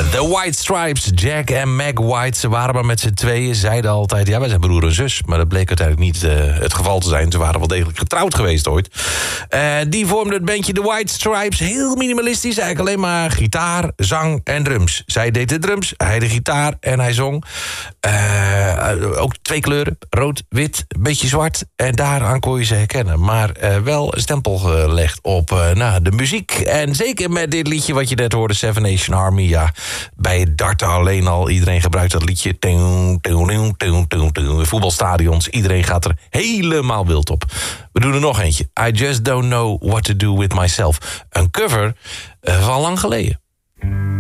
The White Stripes, Jack en Meg White. Ze waren maar met z'n tweeën, zeiden altijd... ja, wij zijn broer en zus, maar dat bleek uiteindelijk niet het geval te zijn. Ze waren wel degelijk getrouwd geweest ooit. Die vormden het bandje The White Stripes. Heel minimalistisch, eigenlijk alleen maar gitaar, zang en drums. Zij deed de drums, hij de gitaar en hij zong. Ook 2 kleuren, rood, wit, een beetje zwart. En daaraan kon je ze herkennen. Maar wel een stempel gelegd op de muziek. En zeker met dit liedje wat je net hoorde, Seven Nation Army. Ja, bij het darten alleen al. Iedereen gebruikt dat liedje. Voetbalstadions. Iedereen gaat er helemaal wild op. We doen er nog eentje. I Just Don't Know What to Do With Myself. Een cover van lang geleden.